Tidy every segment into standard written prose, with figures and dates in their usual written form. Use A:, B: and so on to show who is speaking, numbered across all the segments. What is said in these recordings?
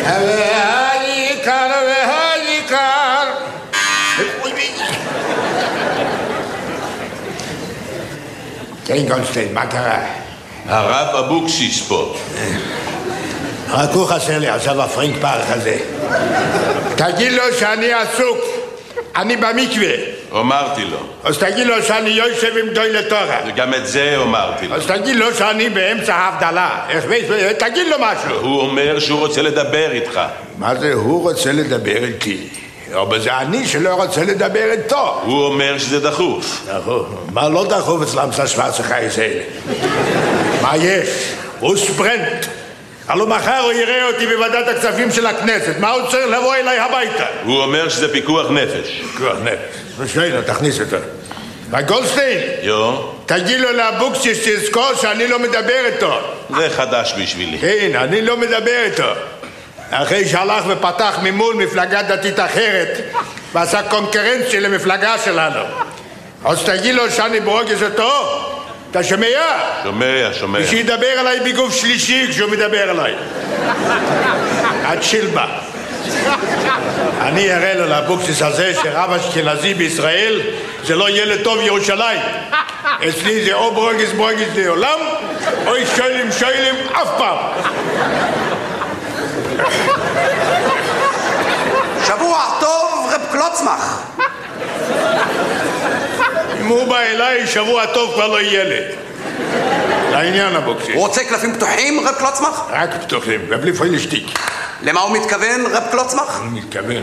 A: והעיקר והעיקר. כן, גולדשטיין, מה קרה?
B: הרב אבוקסיס פה.
A: רק הוא חסר לי עכשיו הפרינק פארק הזה. תגיד לו שאני עסוק, אני במקווה.
B: אמרתי לו.
A: אז תגיד לו שאני יושב עם גדולי תורה.
B: וגם את זה אמרתי לו.
A: אז תגיד לו שאני באמצע ההבדלה. תגיד לו משהו.
B: הוא אומר שהוא רוצה לדבר איתך.
A: מה זה הוא רוצה לדבר איתי? אבל זה אני שלא רוצה לדבר איתו.
B: הוא אומר שזה דחוף.
A: דחוף? מה לא דחוף אצלם שוורצה חייס האלה? מה יש? הוא ספרנט. הלוא מחר הוא יראה אותי בוועדת הכספים של הכנסת. מה הוא צריך לבוא אליי הביתה?
B: הוא אומר שזה פיקוח נפש.
A: פיקוח נפש. ושאלה, תכניס אותו. גולדשטיין, תגיד לו לאבוקסיס שתזכור שאני לא מדבר איתו.
B: זה חדש בשבילי.
A: כן, אני לא מדבר איתו. אחרי שהלך ופתח ממול מפלגה דתית אחרת ועשה קונקרנציה למפלגה שלנו. אז תגיד לו שאני ברוגז אותו. אתה שומע?
B: שומע.
A: ושידבר עליי בגוף שלישי כשהוא מדבר עליי. התשיל בה. אני אראה לו לאבוקסיס הזה שרב אשכנזי בישראל זה לא ילד טוב ירושלים. אצלי זה או ברוגז לעולם או שואלים אף פעם.
C: שבוע טוב רב קלוצמח.
A: אם הוא בא אליי שבוע טוב כבר לא ילד. לעניין אבוקסיס.
C: הוא רוצה קלפים פתוחים רב קלוצמח?
A: רק פתוחים ובלי פוילשטיק.
C: למה הוא מתכוון רב קלוצמח?
A: הוא מתכוון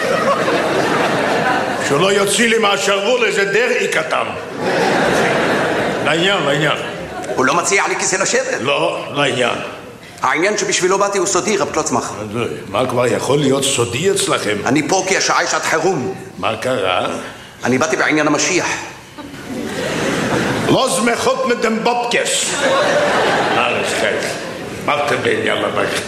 A: שהוא לא יוציא לי מהשרוול איזה דרעי קטן. לעניין.
C: הוא לא מציע לי כיסא לשבת?
A: לא, לעניין.
C: העניין שבשבילו באתי הוא סודי רב קלוצמח.
A: מה כבר יכול להיות סודי אצלכם?
C: אני פה כי השעה היא שעת חירום.
A: מה קרה?
C: אני באתי בעניין המשיח.
A: לא זמחות מדם בובקס. מה אתם בעניין לבית?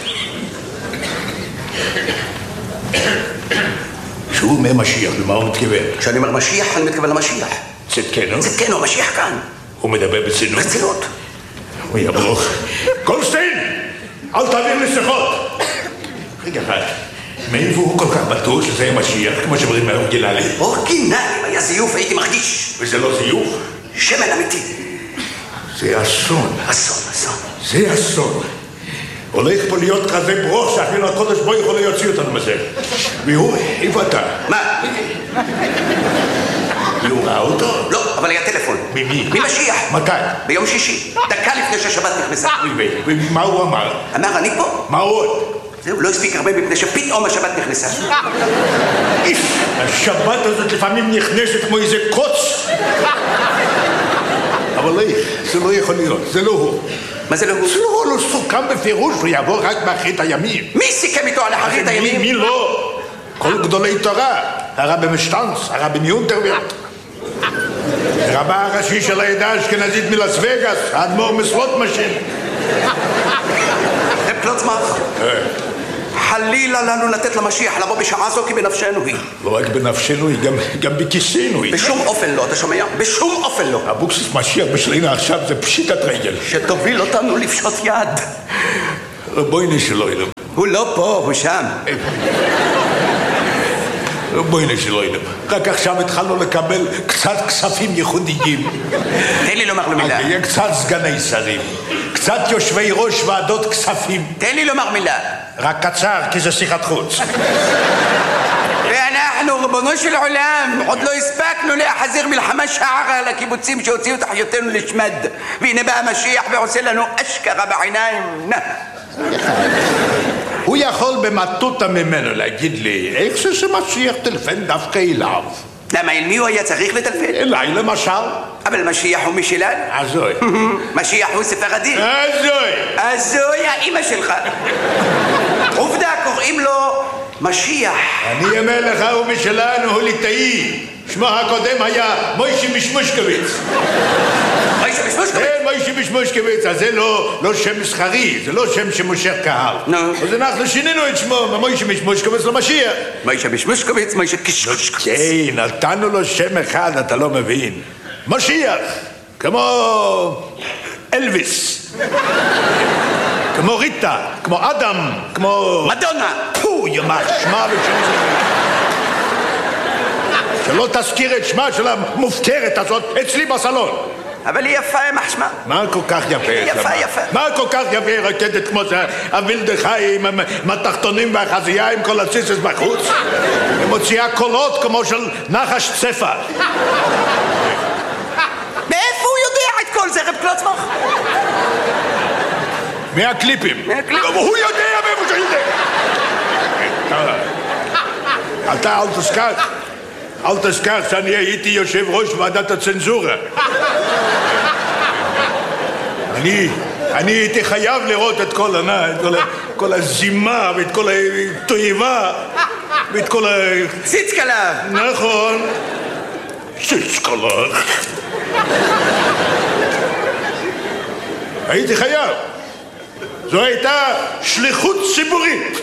A: שהוא אומר משיח, למה הוא מתכוון?
C: כשאני אומר משיח, אני מתכוון למשיח.
A: צדקנו?
C: צדקנו, המשיח כאן.
A: הוא מדבר ברצינות?
C: ברצינות.
A: הוא יברוך. גולדשטיין! אל תעביר לי שיחות! רגע אחד, מאיפה הוא כל כך בטוח שזה משיח, כמו שאומרים מהאורגינלי?
C: אורגינלי, אם היה זיוף הייתי מרגיש.
A: וזה לא זיוף?
C: שמן אמיתי.
A: זה אסון.
C: אסון.
A: זה אסון. הולך פה להיות כזה ברוך שאפילו הקודש בו יכול להוציא אותנו מזה. והוא, איפה אתה?
C: מה?
A: הוא ראה אותו?
C: לא, אבל היה טלפון.
A: ממי?
C: ממשיח.
A: מתי?
C: ביום שישי, דקה לפני שהשבת נכנסה.
A: ומה הוא אמר?
C: אמר, אני פה.
A: מה עוד?
C: זהו, לא הספיק הרבה מפני שפתאום השבת נכנסה.
A: השבת הזאת לפעמים נכנסת כמו איזה קוץ. אבל זה לא יכול להיות, זה לא הוא.
C: מה זה לא הוא?
A: זה לא הוא, לא סוכם בפירוש, הוא יבוא רק באחרית הימים.
C: מי סיכם איתו על אחרית הימים?
A: מי לא? כל גדולי תורה, הרבי משטנץ, הרבי מיונטרברט, רבה הראשי של העדה האשכנזית מלאס וגאס, האדמו"ר מסלוטמשין.
C: רב קלוצמח, חלילה לנו לתת למשיח לבוא בשעה זו כי בנפשנו היא.
A: לא רק בנפשנו היא, גם בכיסנו היא.
C: בשום אופן לא, אתה שומע? בשום אופן לא.
A: אבוקסיס משיח בשלינה עכשיו זה פשיטת רגל.
C: שתוביל אותנו לפשוט יד.
A: בואי נשלו אלו.
C: הוא לא פה, הוא שם.
A: בואי נשלו אלו. רק עכשיו התחלנו לקבל קצת כספים ייחודיים.
C: תן לי לומר לו מילה.
A: יהיה קצת סגני שרים, קצת יושבי ראש ועדות כספים.
C: תן לי לומר מילה.
A: רק קצר, כי זה שיחת חוץ.
C: ואנחנו, ריבונו של עולם, עוד לא הספקנו להחזיר מלחמה שערה על הקיבוצים שהוציאו את אחיותינו לשמד. והנה בא המשיח ועושה לנו אשכרה בעיניים.
A: הוא יכול במטותא ממנו להגיד לי, איך זה שמשיח טלפן דווקא אליו?
C: למה, אל מי הוא היה צריך לטלפן?
A: אליי למשל.
C: אבל משיח הוא משלנו.
A: הזוי.
C: משיח הוא ספרדי.
A: הזוי,
C: האמא שלך. עובדה, קוראים לו משיח.
A: אני אומר לך, הוא משלנו, הוא ליטאי. שמו הקודם היה מוישי משמושקוויץ.
C: מוישי משמושקוויץ?
A: כן, מוישי משמושקוויץ. אז זה לא שם מסחרי, זה לא שם שמושך קהל. אז אנחנו שינינו את שמו ממוישי משמושקוויץ למשיח.
C: מוישי משמושקוויץ, מוישי קשקשקוויץ.
A: כן, נתנו לו שם אחד, אתה לא מבין. משיח, כמו אלוויס. כמו ריטה, כמו אדם, כמו...
C: מדונה.
A: פו, ימח שמה ושם זה. שלא תזכיר את שמה של המופקרת הזאת אצלי בסלון.
C: אבל היא יפה, יימח שמה.
A: מה כל כך יפה?
C: יפה.
A: מה כל כך יפה רקדת כמו זה הווילדחי עם התחתונים והחזייה עם כל הציצס בחוץ? היא מוציאה קולות כמו של נחש צפה.
C: מאיפה הוא יודע את כל זה, רב קלוצמך?
A: מהקליפים. הוא יודע מאיפה שהוא יודע. אתה אל תזכח שאני הייתי יושב ראש ועדת הצנזורה. אני הייתי חייב לראות את כל הזימה ואת כל התועבה ואת כל
C: ציצקלב.
A: נכון. ציצקלב. הייתי חייב. זו הייתה שליחות ציבורית.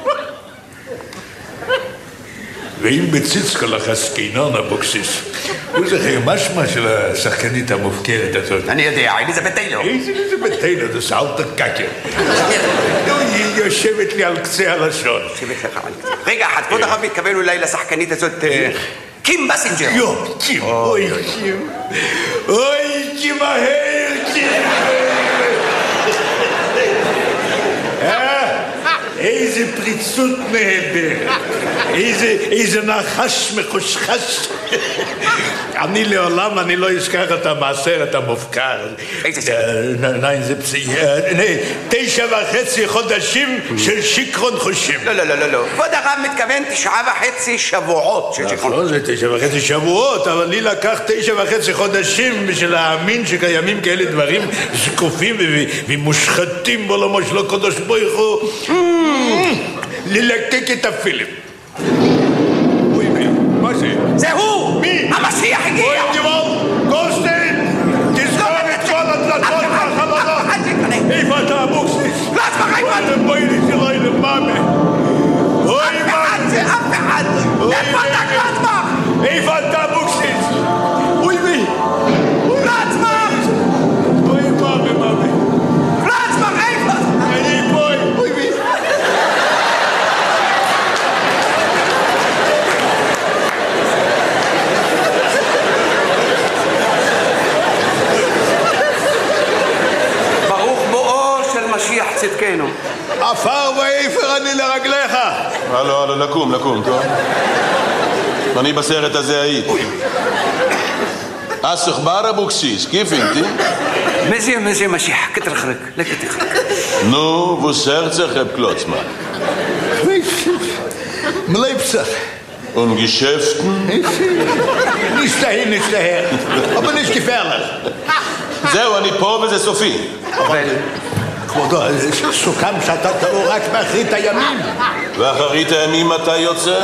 A: ואם בציצקלך עסקינן אבוקסיס, הוא זוכר משמע של השחקנית המופקרת הזאת.
C: אני יודע, אליזבת טיילור.
A: אליזבת טיילור, זה סאלטה קקר. היא יושבת לי על קצה הלשון.
C: רגע אחד, כבוד הרב מתכוון אולי לשחקנית הזאת קים בסינג'ר.
A: קים, אוי קים. אוי קים מהר, קים. איזה פריצות נהדרת, איזה נחש מחושחש. אני לעולם לא אזכר את המעשרת המופקר.
C: איזה סרט?
A: 9.5 חודשים של שיכרון חושים.
C: לא. כבוד הרב מתכוון 9.5 שבועות של שיכרון.
A: לא, זה 9.5 שבועות, אבל לי לקח 9.5 חודשים בשביל להאמין שקיימים כאלה דברים זקופים ומושחתים בעולמו שלו קדוש ברוך הוא. ללקק את הפילם. אוי, מה זה?
C: זה הוא!
A: מי?
C: המשיח הגיע!
A: אוי, גבול! גולדשטיין! תזכור את כל הדלתות והחלונות! איפה אתה אבוקסיס?
C: לא, אצבח, איפה אתה?
A: בואי לי שלוי למאמה! אוי, מאמה!
C: אף אחד! איפה אתה קלצבח?
A: איפה אתה אבוקסיס? אוי, מי?
C: קלצבח!
A: אוי, מאמה!
C: קלצבח, איפה?
A: אני פה! אוי, מי?
C: צדקנו.
A: עפר ואיפר אני לרגליך.
B: הלו, לקום, טוב? אני בסרט הזה הייתי. אסחבר אבוקסיס, כיף אינתי?
C: מזה משיח, כתרחרק, לכתרחרק.
B: נו, וסרצח רב קלוצמן.
A: מלייפסך.
B: Und Geschäften?
A: Nicht dahin, aber nicht gefährlich.
B: זהו, אני פה וזה סופי.
C: אבל...
A: כבודו, סוכם שאתה תבוא רק באחרית הימים.
B: ואחרית הימים אתה יוצא?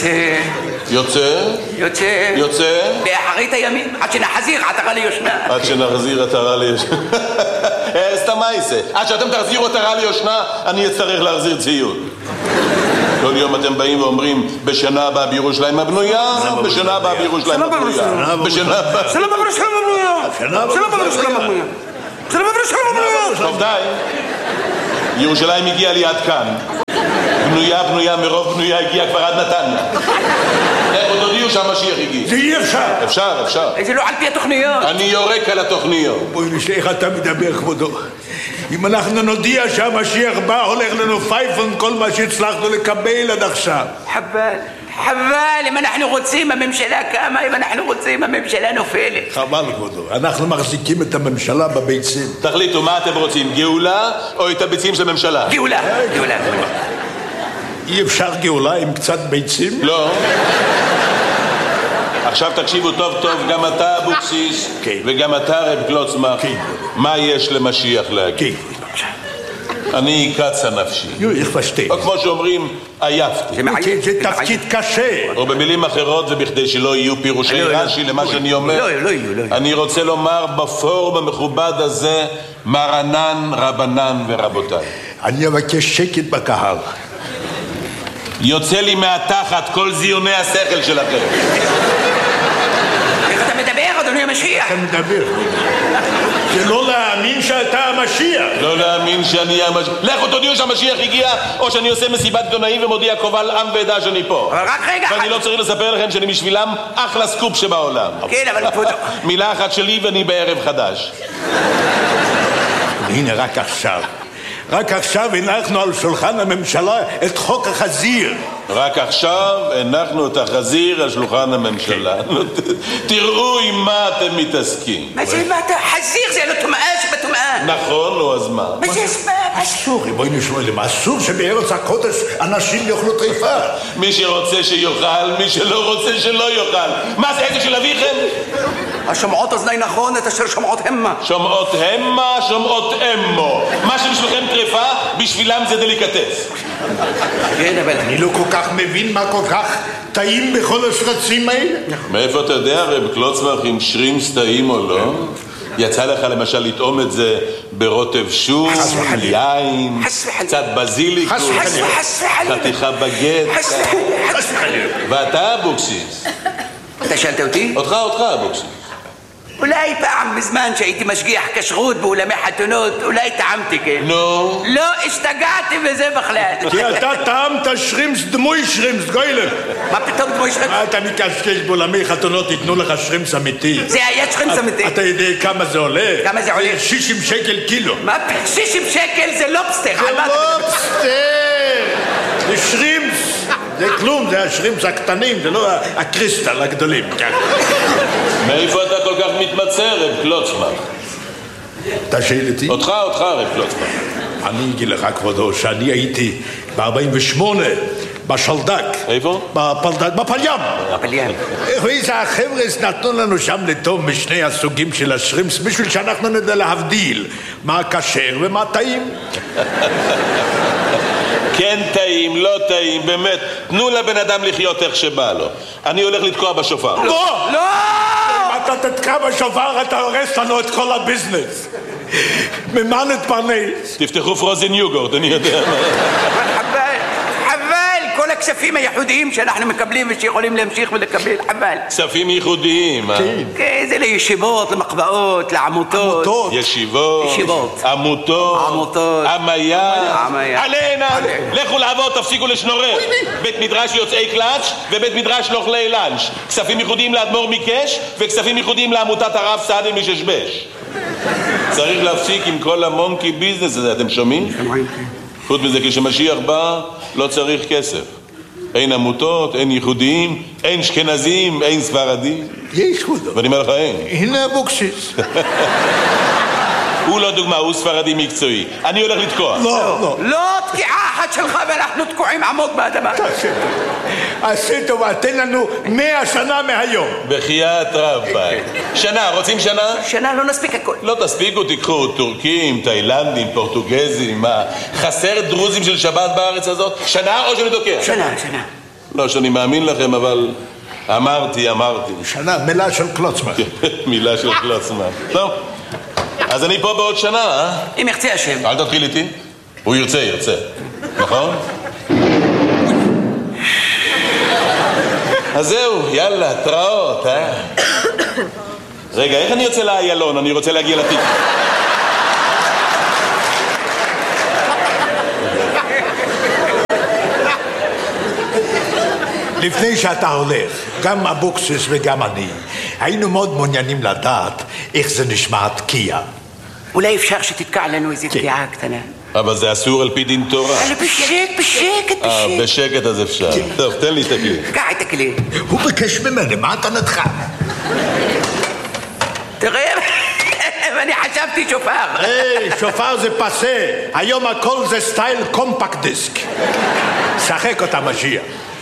B: יוצא?
C: באחרית הימים, עד שנחזיר עטרה ליושנה.
B: עד שנחזיר עטרה ליושנה. סתם מה יעשה? עד שאתם תחזירו עטרה ליושנה, אני אצטרך להחזיר ציוד. כל יום אתם באים ואומרים, בשנה הבאה בירושלים הבנויה, בשנה הבאה בירושלים הבנויה.
C: זה לא בירושלים הבנויה.
B: טוב, די. ירושלים הגיעה לי עד כאן. בנויה, מרוב בנויה הגיעה כבר עד נתניה. איך עוד הודיעו שהמשיח הגיע?
A: זה אי אפשר.
B: אפשר.
C: זה לא על פי התוכניות.
B: אני יורק על התוכניות.
A: בואי נשאר איך אתה מדבר, כבודו. אם אנחנו נודיע שהמשיח בא, הולך לנו פייפון כל מה שהצלחנו לקבל עד עכשיו.
C: חבל, אם אנחנו רוצים הממשלה קמה, אם אנחנו רוצים הממשלה נופלת.
A: חבל, כבודו, אנחנו מחזיקים את הממשלה בביצים.
B: תחליטו, מה אתם רוצים, גאולה או את הביצים של הממשלה?
C: גאולה.
A: אי אפשר גאולה עם קצת ביצים?
B: לא. עכשיו תקשיבו טוב, גם אתה אבוקסיס, וגם אתה רב קלוצמן, מה יש למשיח להגיד? אני קצה נפשי. או כמו שאומרים, עייפתי.
A: זה תפקיד קשה.
B: או במילים אחרות, ובכדי שלא יהיו פירושי רש"י למה שאני אומר, אני רוצה לומר בפורום המכובד הזה, מרנן, רבנן ורבותיי.
A: אני אבקש שקט בקהל.
B: יוצא לי מהתחת כל זיוני השכל שלכם.
C: איך אתה מדבר, אדוני המשיח?
A: אתה מדבר. זה לא להאמין שאתה המשיח.
B: לא להאמין שאני המשיח. לכו תודיעו שהמשיח הגיע, או שאני עושה מסיבת עיתונאים ומודיע קובל עם ועדה שאני פה.
C: אבל רק רגע.
B: ואני לא צריך לספר לכם שאני בשבילם אחלה סקופ שבעולם.
C: כן, אבל כבודו...
B: מילה אחת שלי ואני בערב חדש.
A: הנה רק עכשיו הנחנו על שולחן הממשלה את חוק החזיר.
B: רק עכשיו הנחנו את החזיר על שולחן הממשלה. תראו עם מה אתם מתעסקים.
C: מה זה מה אתה? חזיר זה לא טומאה שבטומאה.
B: נכון, נו, אז מה?
C: מה זה הסבר?
A: אסור, בואי נשמע למה, אסור שבארץ הקודש אנשים יאכלו טריפה.
B: מי שרוצה שיאכל, מי שלא רוצה שלא יאכל. מה זה עסק של אביכם?
C: השומעות אוזני נכון את אשר שומעות המה.
B: שומעות המה, שומעות אמו. מה שבשבילכם טריפה, בשבילם זה דליקטס.
C: כן, אבל...
A: אני לא כל כך מבין מה כל כך טעים בכל השרצים האלה.
B: מאיפה אתה יודע, רב קלוצמח, אם שרימס טעים או לא? יצא לך למשל לטעום את זה ברוטב שום, יין, קצת בזיליקו, חתיכה בגט. ואתה אבוקסיס.
C: אתה שאלת אותי?
B: אותך אבוקסיס.
C: אולי פעם בזמן שהייתי משגיח כשרות באולמי חתונות, אולי טעמתי, כן?
B: נו?
C: לא, השתגעתי בזה בכלל.
A: כי אתה טעמת שרימס דמוי שרימס, גוילם.
C: מה פתאום דמוי שרימס?
A: אתה מקשקש באולמי חתונות, ייתנו לך שרימס אמיתי.
C: זה היה שרימס אמיתי.
A: אתה יודע כמה זה עולה?
C: כמה זה עולה?
A: 60 שקל קילו.
C: מה? 60 שקל זה לובסטר.
A: זה לובסטר! זה שרימס. זה כלום, זה השרימס הקטנים, זה לא הקריסטל הגדולים.
B: מאיפה אתה כל כך מתמצא, רב קלוצמח?
A: אתה שואל אותי?
B: אותך, רב קלוצמח.
A: אני אגיד לך, כבודו, שאני הייתי ב-48 בשלדק.
B: איפה?
A: בפלים.
C: בפלים.
A: ואיזה החבר'ה נתנו לנו שם לטוב משני הסוגים של השרימס בשביל שאנחנו נדע להבדיל מה כשר ומה טעים.
B: כן טעים, לא טעים, באמת. תנו לבן אדם לחיות איך שבא לו. אני הולך לתקוע בשופר.
A: לא!
C: לא!
A: אם אתה תתקע בשופר אתה הורס לנו את כל הביזנס. ממה נתפרנס?
B: תפתחו פרוזן יוגורט, אני יודע מה.
C: חבל, כל הכספים הייחודיים שאנחנו מקבלים ושיכולים להמשיך ולקבל, חבל.
B: כספים ייחודיים, אה?
C: כן, זה לישיבות, למחבאות, לעמותות.
B: ישיבות. עמותות. עמיה. עלינה. לכו לעבוד, תפסיקו לשנורר. בית מדרש יוצאי קלאץ' ובית מדרש לאוכלי לאנץ'. כספים ייחודיים לאדמו"ר מקש וכספים ייחודיים לעמותת הרב סעדי מששבש. צריך להפסיק עם כל המונקי ביזנס הזה, אתם שומעים? חוץ מזה, כשמשיח בא, לא צריך כסף. אין עמותות, אין ייחודיים, אין אשכנזים, אין ספרדים.
A: יש כבודו.
B: ואני אומר לך, אין.
A: הנה אבוקסיס.
B: הוא לא דוגמה, הוא ספרדי מקצועי. אני הולך לתקוע.
C: לא תקיעה אחת שלך ואנחנו תקועים עמוק באדמה.
A: עשי טובה, תן לנו 100 שנה מהיום.
B: בחייאת רבי. שנה, רוצים שנה?
C: שנה לא נספיק הכל.
B: לא תספיקו, תיקחו טורקים, תאילנדים, פורטוגזים, מה? חסר דרוזים של שבת בארץ הזאת? שנה או שאני תוקע?
C: שנה.
B: לא שאני מאמין לכם, אבל אמרתי.
A: שנה, מילה של קלוצמן.
B: מילה של קלוצמן. טוב. אז אני פה בעוד שנה, אה?
C: אם ירצה השם.
B: אל תתחיל איתי. הוא ירצה. נכון? אז זהו, יאללה, תראות, אה? רגע, איך אני יוצא לאיילון? אני רוצה להגיע לתיק.
A: לפני שאתה הולך, גם אבוקסיס וגם אני, היינו מאוד מעוניינים לדעת איך זה נשמע תקיעה.
C: אולי אפשר שתתקע לנו איזו תקיעה קטנה.
B: אבל זה אסור על פי דין תורה.
C: בשקט.
B: בשקט אז אפשר. טוב, תן לי את הכלי.
C: קח את הכלי.
A: הוא ביקש ממני, מה אתה נדחה?
C: תראה, ואני חשבתי שופר.
A: היי, שופר זה פסה. היום הכל זה סטייל קומפקט דיסק. שחק אותה משיח.